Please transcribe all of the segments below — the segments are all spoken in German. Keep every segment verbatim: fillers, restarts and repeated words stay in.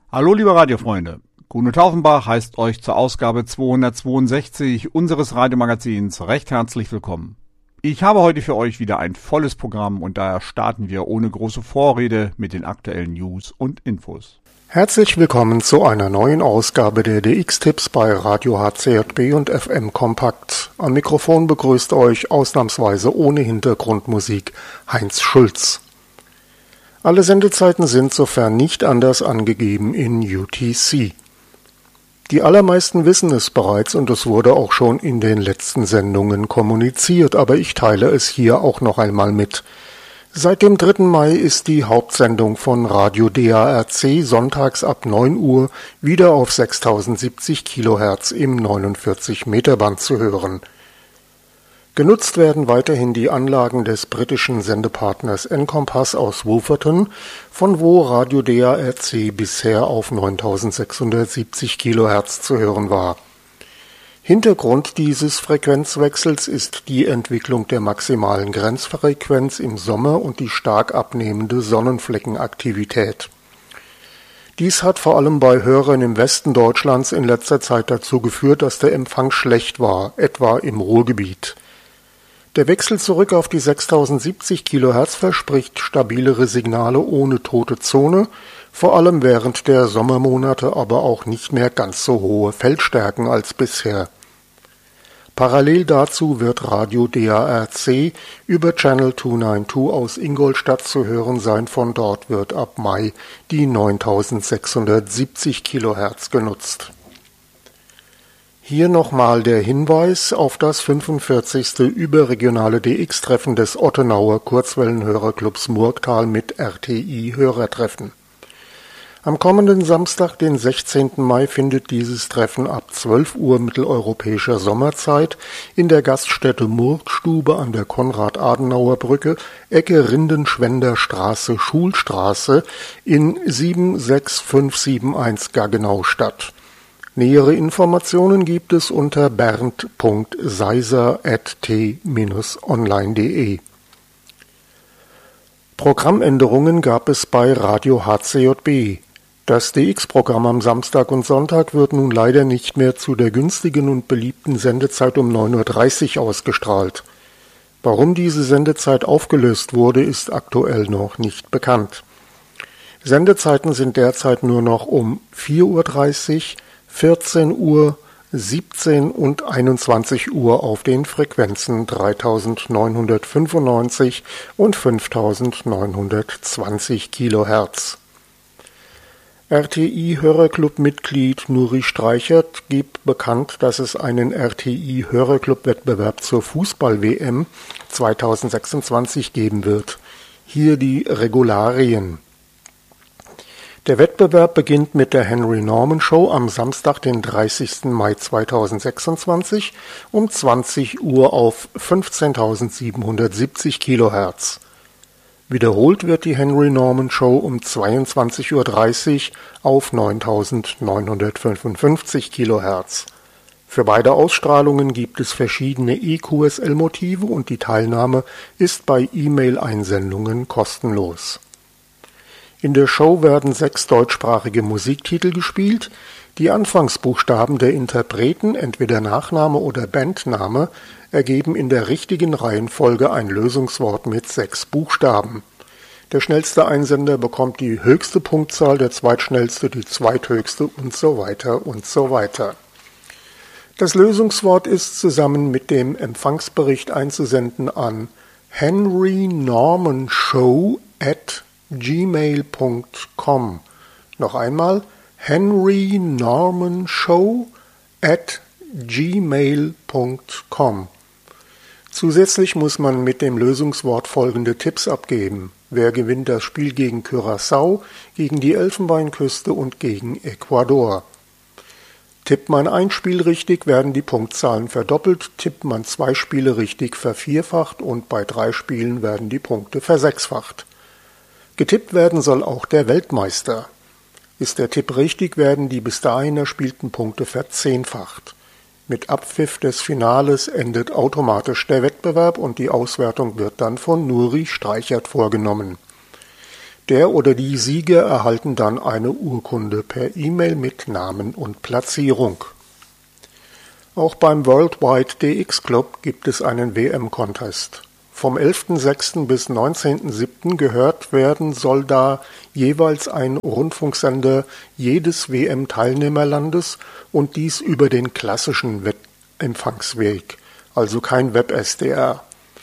Hallo liebe Radiofreunde, Kuno Taufenbach heißt euch zur Ausgabe zweihundertzweiundsechzig unseres Radiomagazins recht herzlich willkommen. Ich habe heute für euch wieder ein volles Programm und daher starten wir ohne große Vorrede mit den aktuellen News und Infos. Herzlich willkommen zu einer neuen Ausgabe der D X-Tipps bei Radio H C J B und F M Kompakt. Am Mikrofon begrüßt euch ausnahmsweise ohne Hintergrundmusik Heinz Schulz. Alle Sendezeiten sind, sofern nicht anders angegeben, in U T C. Die allermeisten wissen es bereits und es wurde auch schon in den letzten Sendungen kommuniziert, aber ich teile es hier auch noch einmal mit. Seit dem dritten Mai ist die Hauptsendung von Radio D A R C sonntags ab neun Uhr wieder auf sechstausendsiebzig Kilohertz im neunundvierzig Meter Band zu hören. Genutzt werden weiterhin die Anlagen des britischen Sendepartners Encompass aus Wolverton, von wo Radio D A R C bisher auf neuntausendsechshundertsiebzig Kilohertz zu hören war. Hintergrund dieses Frequenzwechsels ist die Entwicklung der maximalen Grenzfrequenz im Sommer und die stark abnehmende Sonnenfleckenaktivität. Dies hat vor allem bei Hörern im Westen Deutschlands in letzter Zeit dazu geführt, dass der Empfang schlecht war, etwa im Ruhrgebiet. Der Wechsel zurück auf die sechstausendsiebzig Kilohertz verspricht stabilere Signale ohne tote Zone, vor allem während der Sommermonate, aber auch nicht mehr ganz so hohe Feldstärken als bisher. Parallel dazu wird Radio D A R C über Channel zweihunderzweiundneunzig aus Ingolstadt zu hören sein, von dort wird ab Mai die neuntausendsechshundertsiebzig Kilohertz genutzt. Hier nochmal der Hinweis auf das fünfundvierzigste überregionale D X-Treffen des Ottenauer Kurzwellenhörerclubs Murgtal mit R T I-Hörertreffen. Am kommenden Samstag, den sechzehnten Mai, findet dieses Treffen ab zwölf Uhr mitteleuropäischer Sommerzeit in der Gaststätte Murgstube an der Konrad-Adenauer-Brücke, Ecke Rindenschwender Straße, Schulstraße in sieben sechs fünf sieben eins Gaggenau statt. Nähere Informationen gibt es unter bernd punkt seiser at t bindestrich online punkt de. Programmänderungen gab es bei Radio H C J B. Das D X-Programm am Samstag und Sonntag wird nun leider nicht mehr zu der günstigen und beliebten Sendezeit um neun Uhr dreißig ausgestrahlt. Warum diese Sendezeit aufgelöst wurde, ist aktuell noch nicht bekannt. Sendezeiten sind derzeit nur noch um vier Uhr dreißig, vierzehn Uhr, siebzehn und einundzwanzig Uhr auf den Frequenzen dreitausendneunhundertfünfundneunzig und fünftausendneunhundertzwanzig Kilohertz. R T I-Hörerclub-Mitglied Nuri Streichert gibt bekannt, dass es einen R T I-Hörerclub-Wettbewerb zur Fußball-W M zweitausendsechsundzwanzig geben wird. Hier die Regularien. Der Wettbewerb beginnt mit der Henry Norman Show am Samstag, den dreißigsten Mai zweitausendsechsundzwanzig um zwanzig Uhr auf fünfzehntausendsiebenhundertsiebzig Kilohertz. Wiederholt wird die Henry Norman Show um zweiundzwanzig Uhr dreißig auf neuntausendneunhundertfünfundfünfzig Kilohertz. Für beide Ausstrahlungen gibt es verschiedene E Q S L-Motive und die Teilnahme ist bei E-Mail-Einsendungen kostenlos. In der Show werden sechs deutschsprachige Musiktitel gespielt. Die Anfangsbuchstaben der Interpreten, entweder Nachname oder Bandname, ergeben in der richtigen Reihenfolge ein Lösungswort mit sechs Buchstaben. Der schnellste Einsender bekommt die höchste Punktzahl, der zweitschnellste die zweithöchste und so weiter und so weiter. Das Lösungswort ist zusammen mit dem Empfangsbericht einzusenden an henrynormanshow at gmail punkt com. Noch einmal henrynormanshow at gmail punkt com. Zusätzlich muss man mit dem Lösungswort folgende Tipps abgeben. Wer gewinnt das Spiel gegen Curaçao, gegen die Elfenbeinküste und gegen Ecuador? Tippt man ein Spiel richtig, werden die Punktzahlen verdoppelt, tippt man zwei Spiele richtig, vervierfacht und bei drei Spielen werden die Punkte versechsfacht. Getippt werden soll auch der Weltmeister. Ist der Tipp richtig, werden die bis dahin erspielten Punkte verzehnfacht. Mit Abpfiff des Finales endet automatisch der Wettbewerb und die Auswertung wird dann von Nuri Streichert vorgenommen. Der oder die Sieger erhalten dann eine Urkunde per E-Mail mit Namen und Platzierung. Auch beim Worldwide D X Club gibt es einen W M-Contest. Vom elften sechsten bis neunzehnten siebten gehört werden soll da jeweils ein Rundfunksender jedes W M-Teilnehmerlandes und dies über den klassischen Empfangsweg, also kein Web-S D R.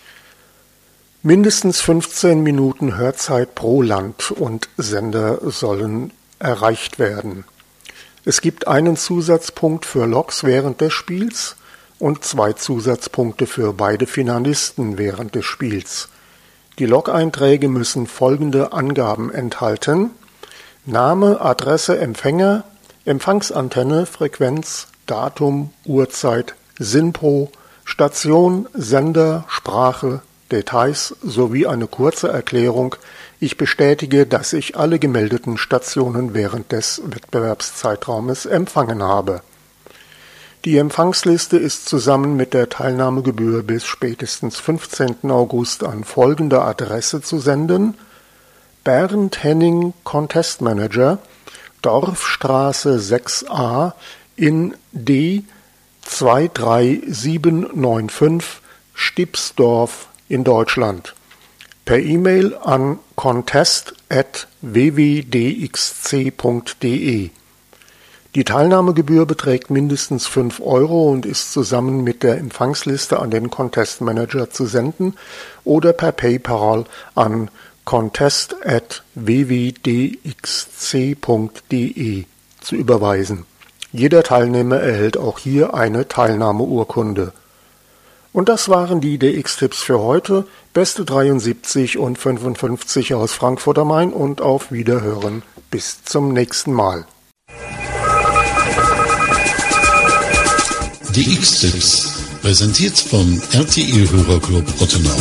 Mindestens fünfzehn Minuten Hörzeit pro Land und Sender sollen erreicht werden. Es gibt einen Zusatzpunkt für Logs während des Spiels und zwei Zusatzpunkte für beide Finalisten während des Spiels. Die Log-Einträge müssen folgende Angaben enthalten: Name, Adresse, Empfänger, Empfangsantenne, Frequenz, Datum, Uhrzeit, SINPO, Station, Sender, Sprache, Details sowie eine kurze Erklärung: Ich bestätige, dass ich alle gemeldeten Stationen während des Wettbewerbszeitraumes empfangen habe. Die Empfangsliste ist zusammen mit der Teilnahmegebühr bis spätestens fünfzehnten August an folgende Adresse zu senden: Bernd Henning Contest Manager, Dorfstraße sechs a in D zwei drei sieben neun fünf, Stibsdorf in Deutschland. Per E-Mail an contest at w w d x c punkt d e. Die Teilnahmegebühr beträgt mindestens fünf Euro und ist zusammen mit der Empfangsliste an den Contest Manager zu senden oder per PayPal an contest at w w d x c punkt d e zu überweisen. Jeder Teilnehmer erhält auch hier eine Teilnahmeurkunde. Und das waren die D X-Tipps für heute. Beste dreiundsiebzig und fünfundfünfzig aus Frankfurt am Main und auf Wiederhören. Bis zum nächsten Mal. D X-Tipps, präsentiert vom R T I-Hörerclub Ottenau.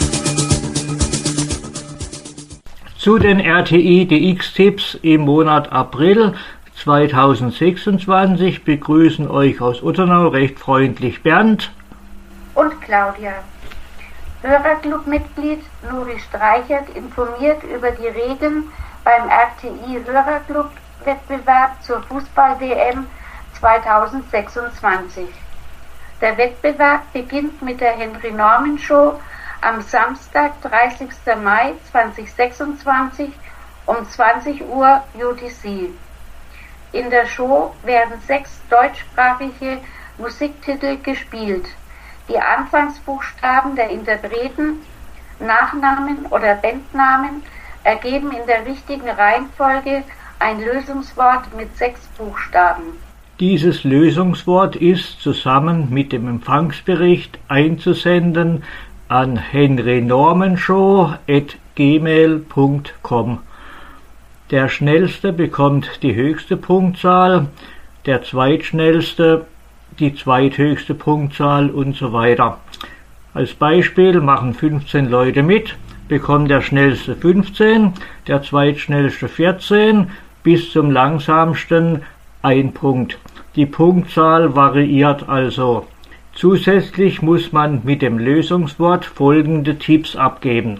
Zu den R T I D X-Tipps im Monat April zweitausendsechsundzwanzig begrüßen euch aus Ottenau recht freundlich Bernd und Claudia. Hörerclub-Mitglied Nuri Streichert informiert über die Regeln beim R T I-Hörerclub-Wettbewerb zur Fußball-W M zweitausendsechsundzwanzig. Der Wettbewerb beginnt mit der Henry-Norman-Show am Samstag, dreißigsten Mai zweitausendsechsundzwanzig um zwanzig Uhr U T C. In der Show werden sechs deutschsprachige Musiktitel gespielt. Die Anfangsbuchstaben der Interpreten, Nachnamen oder Bandnamen ergeben in der richtigen Reihenfolge ein Lösungswort mit sechs Buchstaben. Dieses Lösungswort ist zusammen mit dem Empfangsbericht einzusenden an henrynormanshow at gmail punkt com. Der Schnellste bekommt die höchste Punktzahl, der Zweitschnellste die zweithöchste Punktzahl und so weiter. Als Beispiel machen fünfzehn Leute mit, bekommt der Schnellste fünfzehn, der Zweitschnellste vierzehn, bis zum Langsamsten ein Punkt. Die Punktzahl variiert also. Zusätzlich muss man mit dem Lösungswort folgende Tipps abgeben.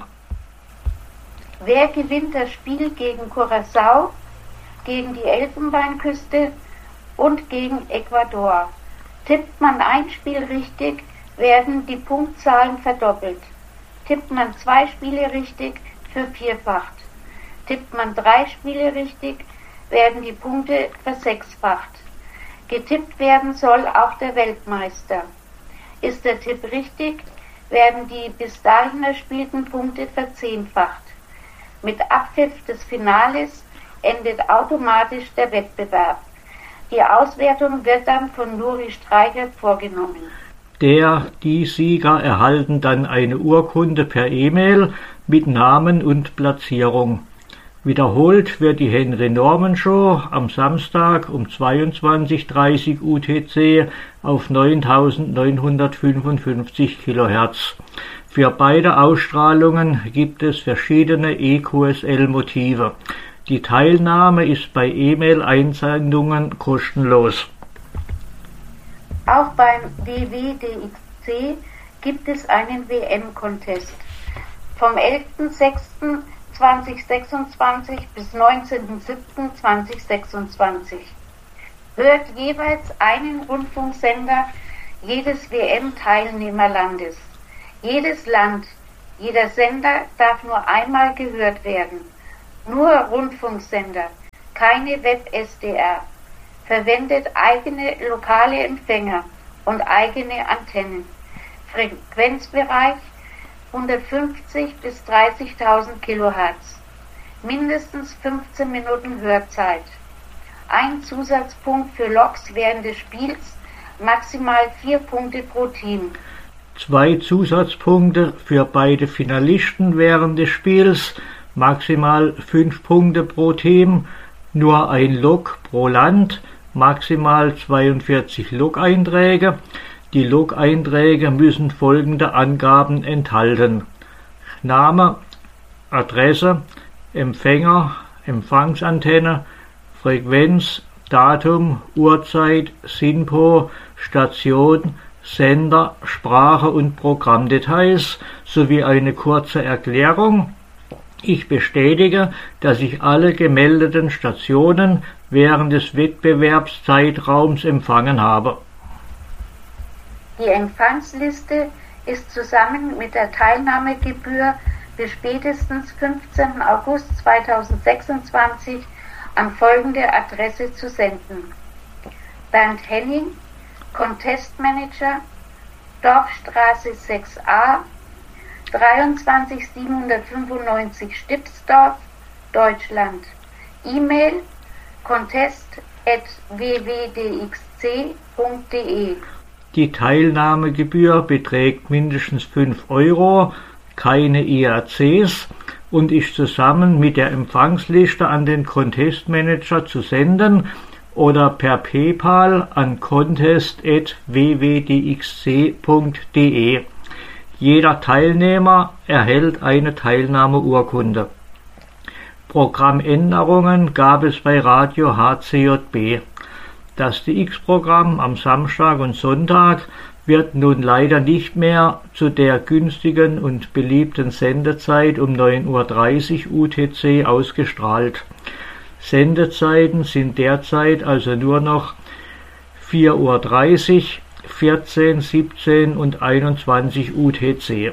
Wer gewinnt das Spiel gegen Curaçao, gegen die Elfenbeinküste und gegen Ecuador? Tippt man ein Spiel richtig, werden die Punktzahlen verdoppelt. Tippt man zwei Spiele richtig, vervierfacht. Tippt man drei Spiele richtig, werden die Punkte versechsfacht. Getippt werden soll auch der Weltmeister. Ist der Tipp richtig, werden die bis dahin erspielten Punkte verzehnfacht. Mit Abpfiff des Finales endet automatisch der Wettbewerb. Die Auswertung wird dann von Nuri Streichert vorgenommen. Der, die Sieger erhalten dann eine Urkunde per E-Mail mit Namen und Platzierung. Wiederholt wird die Henry-Norman-Show am Samstag um zweiundzwanzig Uhr dreißig U T C auf neuntausendneunhundertfünfundfünfzig Kilohertz. Für beide Ausstrahlungen gibt es verschiedene E Q S L-Motive. Die Teilnahme ist bei E-Mail-Einsendungen kostenlos. Auch beim W W D X C gibt es einen W M-Contest. Vom elften sechsten zweitausendsechsundzwanzig bis neunzehnten siebten zweitausendsechsundzwanzig. Hört jeweils einen Rundfunksender jedes W M-Teilnehmerlandes. Jedes Land, jeder Sender darf nur einmal gehört werden. Nur Rundfunksender, keine Web-S D R. Verwendet eigene lokale Empfänger und eigene Antennen. Frequenzbereich hundertfünfzig bis dreißigtausend Kilohertz. Mindestens fünfzehn Minuten Hörzeit. Ein Zusatzpunkt für Loks während des Spiels, maximal vier Punkte pro Team. Zwei Zusatzpunkte für beide Finalisten während des Spiels, maximal fünf Punkte pro Team, nur ein Lok pro Land, maximal zweiundvierzig Log-Einträge. Die Log-Einträge müssen folgende Angaben enthalten: Name, Adresse, Empfänger, Empfangsantenne, Frequenz, Datum, Uhrzeit, SINPO, Station, Sender, Sprache und Programmdetails sowie eine kurze Erklärung. Ich bestätige, dass ich alle gemeldeten Stationen während des Wettbewerbszeitraums empfangen habe. Die Empfangsliste ist zusammen mit der Teilnahmegebühr bis spätestens fünfzehnten August zweitausendsechsundzwanzig an folgende Adresse zu senden: Bernd Henning, Contest Manager, Dorfstraße sechs a, dreiundzwanzig siebenhundertfünfundneunzig Stipsdorf, Deutschland. E-Mail contest at w w d x c punkt d e. Die Teilnahmegebühr beträgt mindestens fünf Euro, keine I A Cs und ist zusammen mit der Empfangsliste an den Contest Manager zu senden oder per PayPal an contest at w w d x c punkt d e. Jeder Teilnehmer erhält eine Teilnahmeurkunde. Programmänderungen gab es bei Radio H C J B. Das D X-Programm am Samstag und Sonntag wird nun leider nicht mehr zu der günstigen und beliebten Sendezeit um neun Uhr dreißig U T C ausgestrahlt. Sendezeiten sind derzeit also nur noch vier Uhr dreißig, vierzehn, siebzehn und einundzwanzig U T C.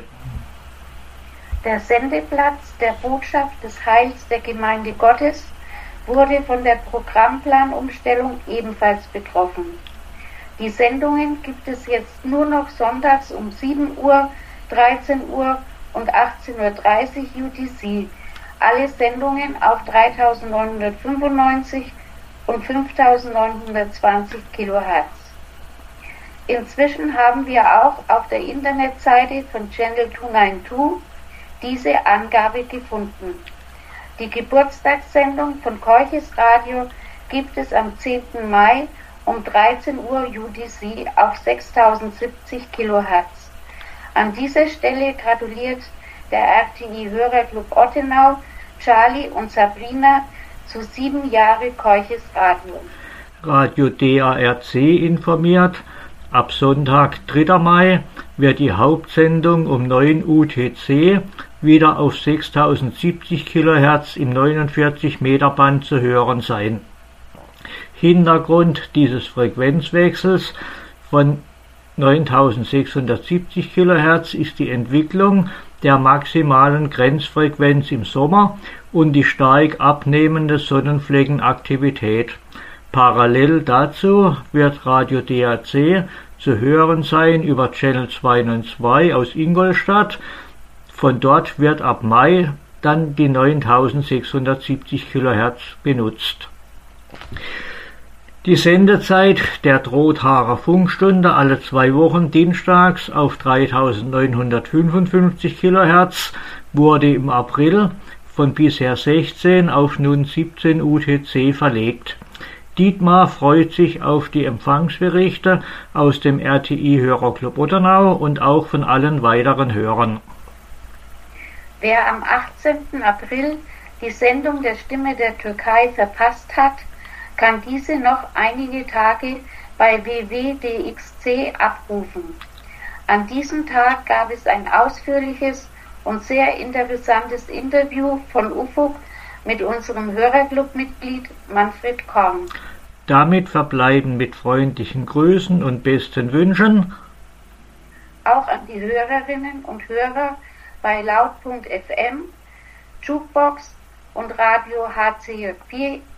Der Sendeplatz der Botschaft des Heils der Gemeinde Gottes wurde von der Programmplanumstellung ebenfalls betroffen. Die Sendungen gibt es jetzt nur noch sonntags um sieben Uhr, dreizehn Uhr und achtzehn Uhr dreißig U T C. Alle Sendungen auf dreitausendneunhundertfünfundneunzig und fünftausendneunhundertzwanzig Kilohertz. Inzwischen haben wir auch auf der Internetseite von Channel zweihunderzweiundneunzig diese Angabe gefunden. Die Geburtstagssendung von Keuches Radio gibt es am zehnten Mai um dreizehn Uhr U T C auf sechstausendsiebzig Kilohertz. An dieser Stelle gratuliert der R T I-Hörerclub Ottenau, Charlie und Sabrina zu sieben Jahre Keuches Radio. Radio D A R C informiert, ab Sonntag, dritter Mai, wird die Hauptsendung um neun U T C wieder auf sechstausendsiebzig Kilohertz im neunundvierzig Meter Band zu hören sein. Hintergrund dieses Frequenzwechsels von neuntausendsechshundertsiebzig Kilohertz ist die Entwicklung der maximalen Grenzfrequenz im Sommer und die stark abnehmende Sonnenfleckenaktivität. Parallel dazu wird Radio D A C zu hören sein über Channel zweihundertzweiundneunzig aus Ingolstadt. Von dort wird ab Mai dann die neuntausendsechshundertsiebzig Kilohertz benutzt. Die Sendezeit der Trotharer Funkstunde alle zwei Wochen dienstags auf dreitausendneunhundertfünfundfünfzig Kilohertz wurde im April von bisher sechzehn auf nun siebzehn U T C verlegt. Dietmar freut sich auf die Empfangsberichte aus dem R T I-Hörerclub Ottenau und auch von allen weiteren Hörern. Wer am achtzehnten April die Sendung der Stimme der Türkei verpasst hat, kann diese noch einige Tage bei w w d x c abrufen. An diesem Tag gab es ein ausführliches und sehr interessantes Interview von Ufuk mit unserem Hörerclub-Mitglied Manfred Korn. Damit verbleiben mit freundlichen Grüßen und besten Wünschen auch an die Hörerinnen und Hörer bei laut punkt f m, Jukebox und Radio H C J P